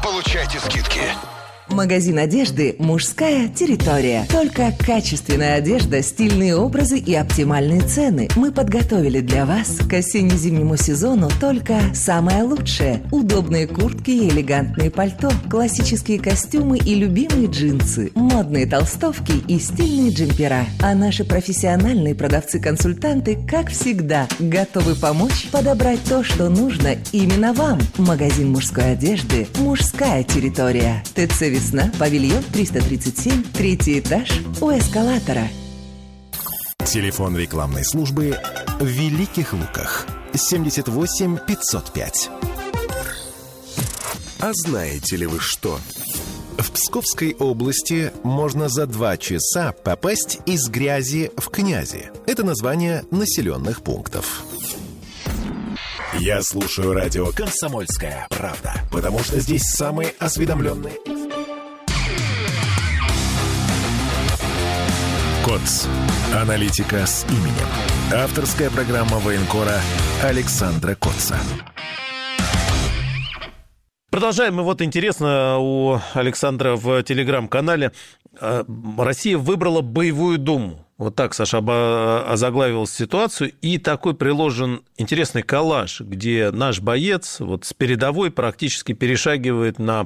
получайте скидки. Магазин одежды «Мужская территория». Только качественная одежда, стильные образы и оптимальные цены. Мы подготовили для вас к осенне-зимнему сезону только самое лучшее. Удобные куртки и элегантные пальто, классические костюмы и любимые джинсы, модные толстовки и стильные джемпера. А наши профессиональные продавцы-консультанты, как всегда, готовы помочь подобрать то, что нужно именно вам. Магазин мужской одежды «Мужская территория». ТЦ «Весна», павильон 337, 3-й этаж, у эскалатора. Телефон рекламной службы в Великих Луках 78 505. А знаете ли вы что? В Псковской области можно за 2 часа попасть из грязи в князи. Это название населенных пунктов. Я слушаю радио «Комсомольская правда», потому что здесь самые осведомленные. КОЦ. Аналитика с именем. Авторская программа военкора Александра Коца. Продолжаем. И вот интересно, у Александра в телеграм-канале Россия выбрала боевую думу. Вот так Саша озаглавил ситуацию. И такой приложен интересный коллаж, где наш боец вот с передовой практически перешагивает на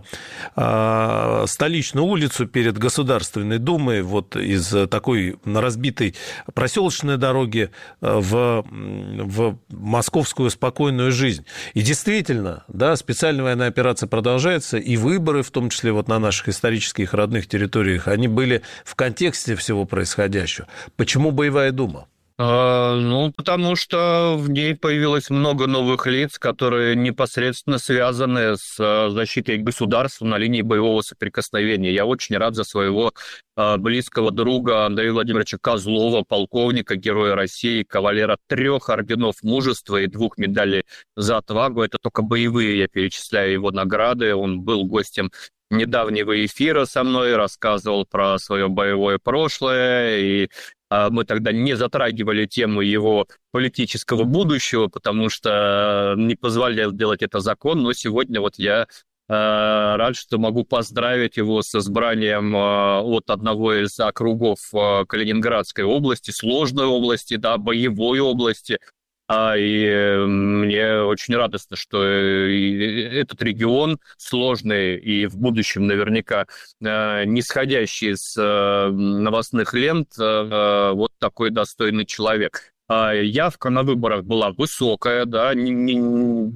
столичную улицу перед Государственной Думой, вот из такой разбитой проселочной дороги в московскую спокойную жизнь. И действительно, да, специальная военная операция продолжается, и выборы, в том числе вот на наших исторических родных территориях, они были в контексте всего происходящего. Почему боевая дума? Потому что в ней появилось много новых лиц, которые непосредственно связаны с защитой государства на линии боевого соприкосновения. Я очень рад за своего близкого друга Андрея Владимировича Козлова, полковника, Героя России, кавалера 3 орденов мужества и 2 медалей за отвагу. Это только боевые, я перечисляю его награды. Он был гостем недавнего эфира со мной, рассказывал про свое боевое прошлое, и мы тогда не затрагивали тему его политического будущего, потому что не позволял делать это закон, но сегодня вот я рад, что могу поздравить его с избранием от одного из округов Калининградской области, сложной области, да, боевой области. И мне очень радостно, что этот регион сложный и в будущем наверняка нисходящий с новостных лент вот такой достойный человек. Явка на выборах была высокая, да, 59%.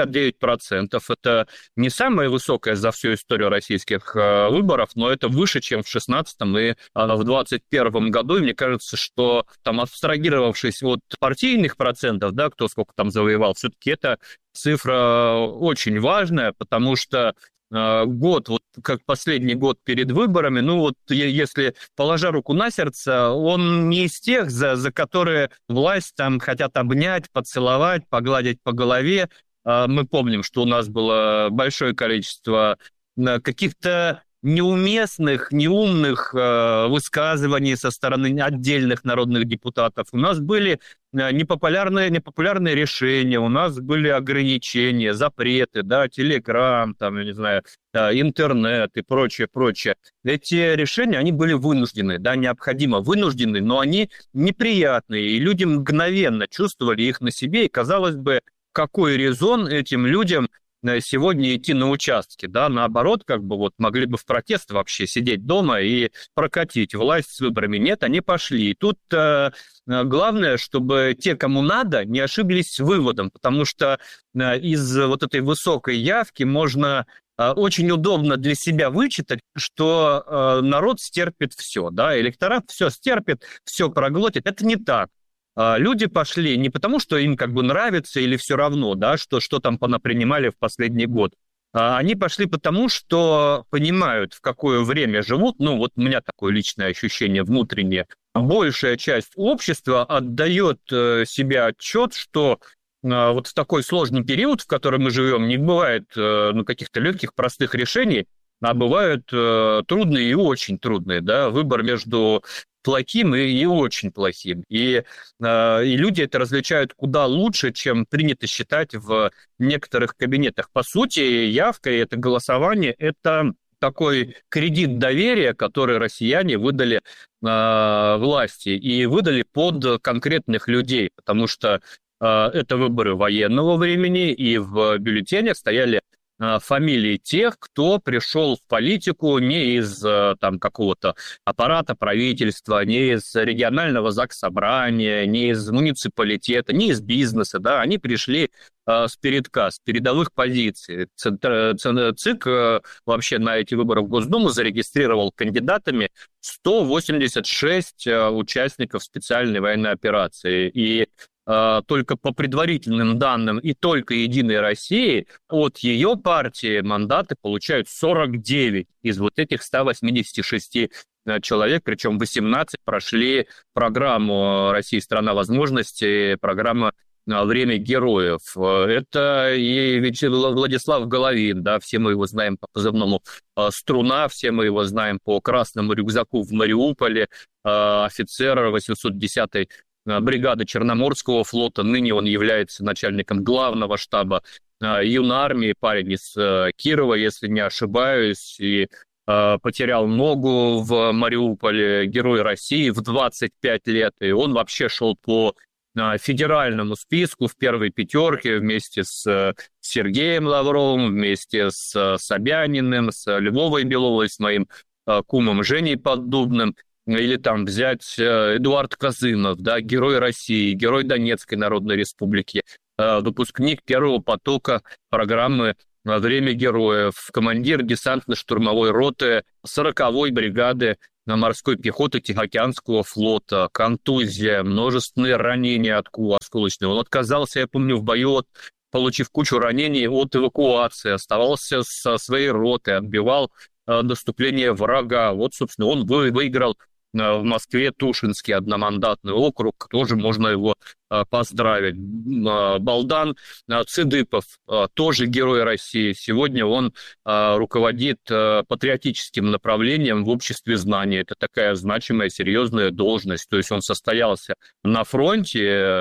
Это не самая высокая за всю историю российских выборов, но это выше, чем в 2016 и в 2021 году. И мне кажется, что там, абстрагировавшись от партийных процентов, да, кто сколько там завоевал, все-таки эта цифра очень важная, потому что год, вот как последний год перед выборами, если, положа руку на сердце, он не из тех, за которые власть там хотят обнять, поцеловать, погладить по голове. Мы помним, что у нас было большое количество каких-то неуместных, неумных высказываний со стороны отдельных народных депутатов. У нас были непопулярные решения, у нас были ограничения, запреты, да, Телеграм, там, я не знаю, интернет и прочее. Эти решения, они были вынуждены, да, необходимо вынуждены, но они неприятные, и люди мгновенно чувствовали их на себе, и, казалось бы, какой резон этим людям сегодня идти на участки, да, наоборот, как бы вот могли бы в протест вообще сидеть дома и прокатить власть с выборами. Нет, они пошли. И тут главное, чтобы те, кому надо, не ошиблись с выводом, потому что из вот этой высокой явки можно очень удобно для себя вычитать, что народ стерпит все, да, электорат все стерпит, все проглотит. Это не так. Люди пошли не потому, что им как бы нравится или все равно, да, что там понапринимали в последний год. Они пошли потому, что понимают, в какое время живут. Вот у меня такое личное ощущение внутреннее. Большая часть общества отдает себе отчет, что вот в такой сложный период, в котором мы живем, не бывает каких-то легких, простых решений, а бывают трудные и очень трудные, да, выбор между плохим и очень плохим. И люди это различают куда лучше, чем принято считать в некоторых кабинетах. По сути, явка и это голосование – это такой кредит доверия, который россияне выдали власти и выдали под конкретных людей, потому что это выборы военного времени, и в бюллетенях стояли фамилии тех, кто пришел в политику не из там какого-то аппарата правительства, не из регионального заксобрания, не из муниципалитета, не из бизнеса, да, они пришли с передка, с передовых позиций. ЦИК вообще на эти выборы в Госдуму зарегистрировал кандидатами 186 участников специальной военной операции. И только по предварительным данным и только «Единой России» от ее партии мандаты получают 49 из вот этих 186 человек, причем 18 прошли программу «Россия – страна возможностей», программа «Время героев». Это и Владислав Головин, да, все мы его знаем по позывному «Струна», все мы его знаем по красному рюкзаку в Мариуполе, офицер 810-й бригады Черноморского флота, ныне он является начальником главного штаба юнармии, парень из Кирова, если не ошибаюсь, и потерял ногу в Мариуполе, герой России в 25 лет, и он вообще шел по федеральному списку в первой пятерке вместе с Сергеем Лавровым, вместе с Собяниным, с Львовой Беловой, с моим кумом Женей Поддубным. Или там взять Эдуард Козымов, да, герой России, герой Донецкой Народной Республики, выпускник первого потока программы «Время героев», командир десантно-штурмовой роты 40-й бригады морской пехоты Тихоокеанского флота, контузия, множественные ранения осколочные. Он отказался, я помню, в бою, получив кучу ранений от эвакуации, оставался со своей ротой, отбивал наступление врага. Вот, собственно, он выиграл в Москве Тушинский одномандатный округ, тоже можно его поздравить. Балдан Цыдыпов, тоже герой России. Сегодня он руководит патриотическим направлением в обществе знаний. Это такая значимая, серьезная должность. То есть он состоялся на фронте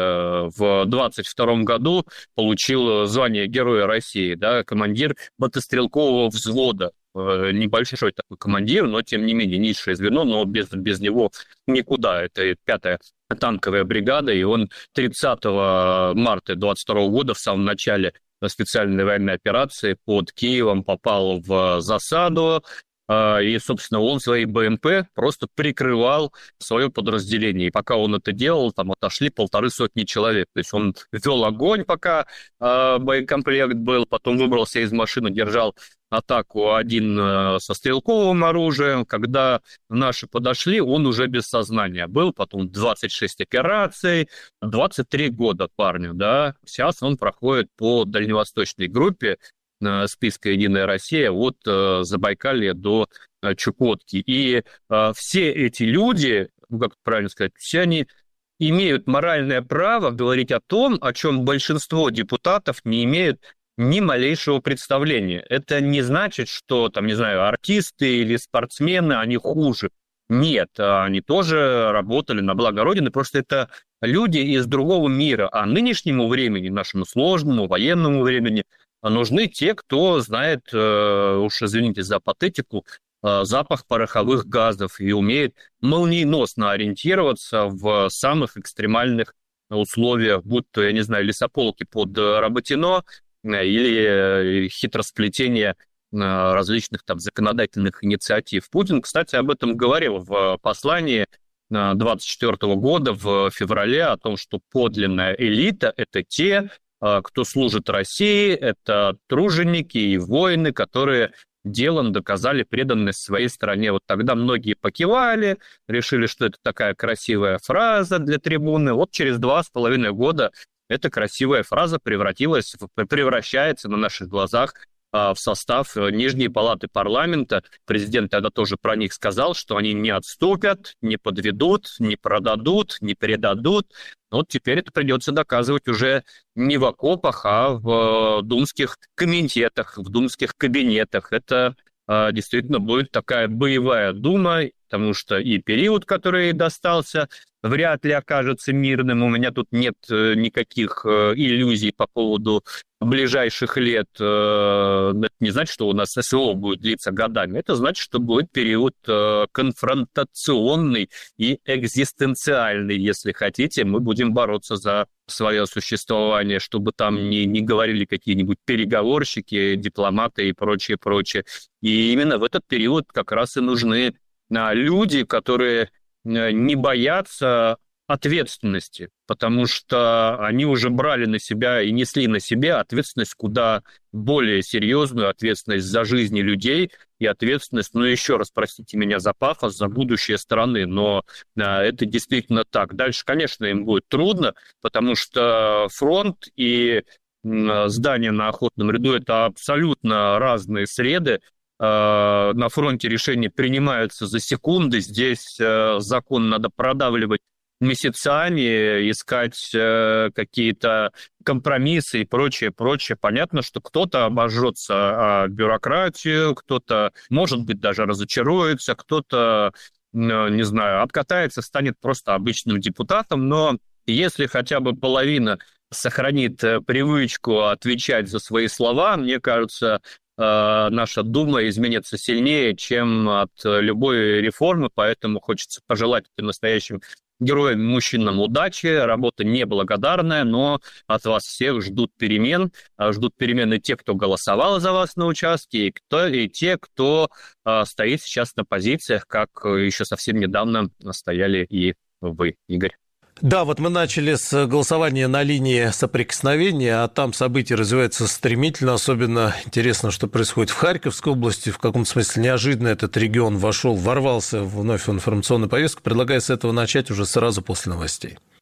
в 22 году, получил звание Героя России, да, командир мотострелкового взвода. Небольшой такой командир, но тем не менее низшее звено, но без него никуда. Это 5-я танковая бригада, и он 30 марта 22 года в самом начале специальной военной операции под Киевом попал в засаду, и, собственно, он своей БМП просто прикрывал свое подразделение. И пока он это делал, там отошли 150 человек. То есть он вел огонь, пока боекомплект был, потом выбрался из машины, держал атаку один со стрелковым оружием. Когда наши подошли, он уже без сознания был. Потом 26 операций, 23 года парню, да. Сейчас он проходит по дальневосточной группе списка «Единая Россия» от Забайкалья до Чукотки. И все эти люди, как правильно сказать, все они имеют моральное право говорить о том, о чем большинство депутатов не имеют ни малейшего представления. Это не значит, что, там, не знаю, артисты или спортсмены, они хуже. Нет, они тоже работали на благо Родины, просто это люди из другого мира. А нынешнему времени, нашему сложному военному времени, нужны те, кто знает, уж извините за патетику, запах пороховых газов и умеет молниеносно ориентироваться в самых экстремальных условиях, будь то, я не знаю, лесополки под Работино или хитросплетение различных там законодательных инициатив. Путин, кстати, об этом говорил в послании 24 года в феврале о том, что подлинная элита – это те, кто служит России, это труженики и воины, которые делом доказали преданность своей стране. Вот тогда многие покивали, решили, что это такая красивая фраза для трибуны. Вот через 2,5 года эта красивая фраза превращается на наших глазах в состав Нижней палаты парламента. Президент тогда тоже про них сказал, что они не отступят, не подведут, не продадут, не предадут. Вот теперь это придется доказывать уже не в окопах, а в думских комитетах, в думских кабинетах. Это действительно будет такая боевая дума, потому что и период, который достался, вряд ли окажется мирным. У меня тут нет никаких иллюзий по поводу ближайших лет. Это не значит, что у нас СВО будет длиться годами. Это значит, что будет период конфронтационный и экзистенциальный, если хотите. Мы будем бороться за свое существование, чтобы там не говорили какие-нибудь переговорщики, дипломаты и прочее. И именно в этот период как раз и нужны люди, которые не боятся ответственности, потому что они уже брали на себя и несли на себе ответственность куда более серьезную, ответственность за жизни людей и ответственность, еще раз, простите меня за пафос, за будущее страны, но это действительно так. Дальше, конечно, им будет трудно, потому что фронт и здание на Охотном ряду – это абсолютно разные среды. На фронте решения принимаются за секунды, здесь закон надо продавливать месяцами, искать какие-то компромиссы и прочее. Понятно, что кто-то обожжется о бюрократию, кто-то, может быть, даже разочаруется, кто-то, не знаю, откатается, станет просто обычным депутатом, но если хотя бы половина сохранит привычку отвечать за свои слова, мне кажется, наша Дума изменится сильнее, чем от любой реформы, поэтому хочется пожелать настоящим героям, мужчинам удачи. Работа неблагодарная, но от вас всех ждут перемен. Ждут перемены те, кто голосовал за вас на участке, и те, кто стоит сейчас на позициях, как еще совсем недавно стояли и вы, Игорь. Да, вот мы начали с голосования на линии соприкосновения, а там события развиваются стремительно. Особенно интересно, что происходит в Харьковской области. В каком-то смысле неожиданно этот регион ворвался вновь в информационную повестку. Предлагаю с этого начать уже сразу после новостей.